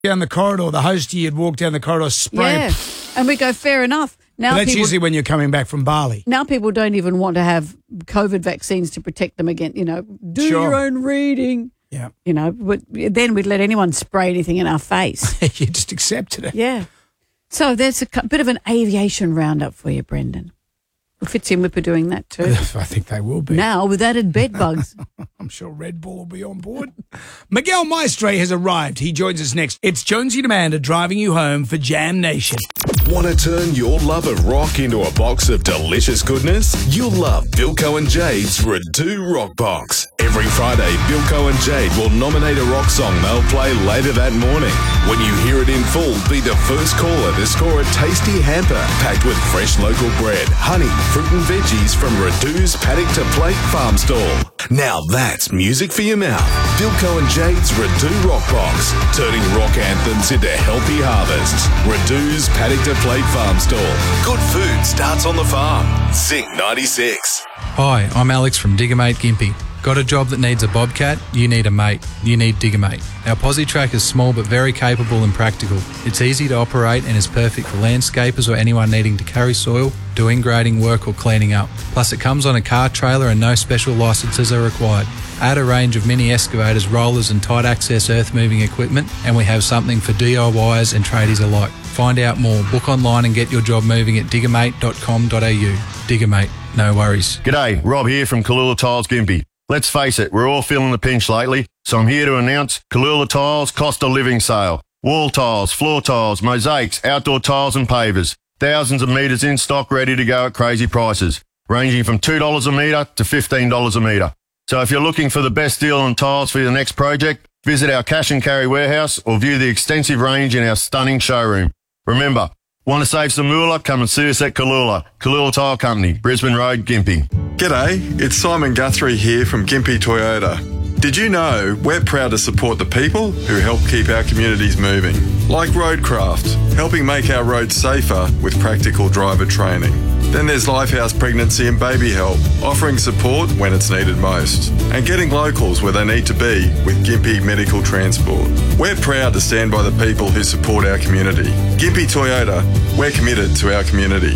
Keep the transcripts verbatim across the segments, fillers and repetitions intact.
down the corridor, the hostie would walk down the corridor spraying. Yeah, and we go, fair enough. Now But that's people, usually when you're coming back from Bali. now people don't even want to have COVID vaccines to protect them against, you know, do Sure. your own reading. Yeah. You know, but then we'd let anyone spray anything in our face. You just accepted it. Yeah. So there's a cu- bit of an aviation roundup for you, Brendan. Fitzy and Whip are doing that too. I think they will be. Now with added bed bugs. I'm sure Red Bull will be on board. Miguel Maestre has arrived. He joins us next. It's Jonesy and Amanda driving you home for Jam Nation. Want to turn your love of rock into a box of delicious goodness? You'll love Bilko and Jade's Redo Rock Box. Every Friday, Bilko and Jade will nominate a rock song they'll play later that morning. When you hear it in full, be the first caller to score a tasty hamper packed with fresh local bread, honey, fruit and veggies from Redu's Paddock to Plate Farm Stall. Now that's music for your mouth. Bilko and Jade's Redo Rock Box, turning rock anthems into healthy harvests. Redu's Paddock to Plate Farm Stall. Good food starts on the farm. Zinc ninety-six. Hi, I'm Alex from Diggermate Gympie. Got a job that needs a bobcat? You need a mate. You need Diggermate. Our posi track is small but very capable and practical. It's easy to operate and is perfect for landscapers or anyone needing to carry soil, do ingrading work or cleaning up. Plus it comes on a car trailer and no special licences are required. Add a range of mini excavators, rollers and tight access earth moving equipment, and we have something for D I Yers and tradies alike. Find out more. Book online and get your job moving at diggermate dot com dot a u. Diggermate, no worries. G'day, Rob here from Kalula Tiles Gympie. Let's face it, we're all feeling the pinch lately, so I'm here to announce Kalula Tiles Cost of Living Sale. Wall tiles, floor tiles, mosaics, outdoor tiles and pavers. Thousands of metres in stock ready to go at crazy prices, ranging from two dollars a metre to fifteen dollars a metre. So if you're looking for the best deal on tiles for your next project, visit our cash and carry warehouse or view the extensive range in our stunning showroom. Remember, want to save some moolah? Come and see us at Kalula. Kalula Tile Company, Brisbane Road, Gympie. G'day, it's Simon Guthrie here from Gympie Toyota. Did you know we're proud to support the people who help keep our communities moving? Like Roadcraft, helping make our roads safer with practical driver training. Then there's Lifehouse Pregnancy and Baby Help, offering support when it's needed most. And getting locals where they need to be with Gympie Medical Transport. We're proud to stand by the people who support our community. Gympie Toyota, we're committed to our community.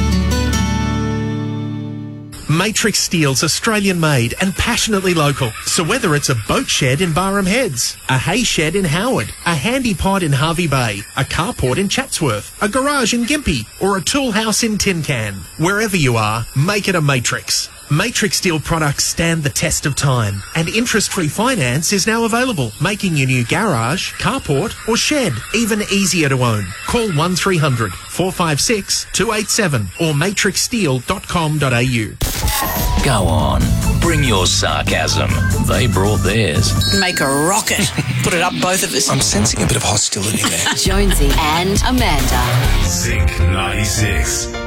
Matrix Steel's Australian made and passionately local. So whether it's a boat shed in Barham Heads, a hay shed in Howard, a handy pod in Harvey Bay, a carport in Chatsworth, a garage in Gympie, or a tool house in Tin Can, wherever you are, make it a Matrix. Matrix Steel products stand the test of time, and interest-free finance is now available, making your new garage, carport or shed even easier to own. Call one three hundred, four five six, two eight seven or matrix steel dot com dot a u. Go on, bring your sarcasm. They brought theirs. Make a rocket. Put it up, both of us. I'm sensing a bit of hostility there. Jonesy and Amanda. Zinc ninety-six.